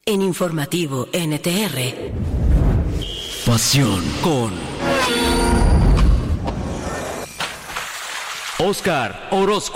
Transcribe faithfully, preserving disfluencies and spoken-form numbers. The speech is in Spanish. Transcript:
En Informativo N T R. Pasión con Oscar Orozco.